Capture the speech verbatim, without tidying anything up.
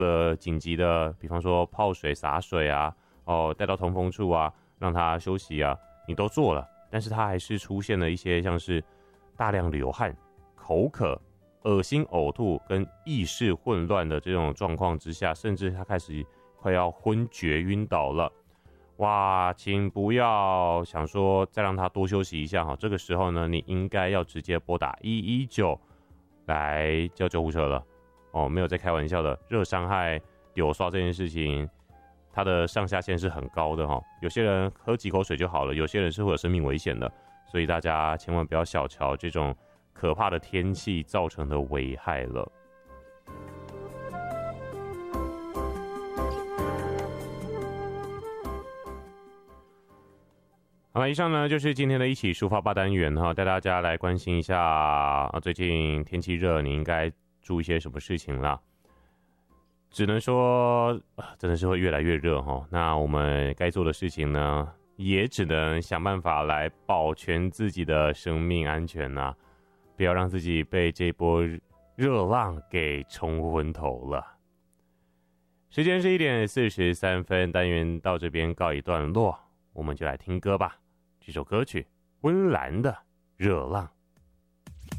的紧急的，比方说泡水、洒水啊，哦，带到通风处啊，让他休息啊，你都做了，但是他还是出现了一些像是大量流汗、口渴、恶心、呕吐跟意识混乱的这种状况之下，甚至他开始快要昏厥晕倒了。哇，请不要想说再让他多休息一下哈，这个时候呢，你应该要直接拨打一一九来叫救护车了。哦，没有在开玩笑的，热伤害有刷这件事情，它的上下限是很高的哈。有些人喝几口水就好了，有些人是会有生命危险的，所以大家千万不要小瞧这种可怕的天气造成的危害了。好了，以上呢就是今天的一起抒发吧单元哈，带大家来关心一下啊，最近天气热，你应该注意些什么事情啦？只能说，真的是会越来越热哈。那我们该做的事情呢，也只能想办法来保全自己的生命安全呐、啊，不要让自己被这波热浪给冲昏头了。时间是一点四十三分，单元到这边告一段落，我们就来听歌吧。这首歌曲《温岚的热浪》。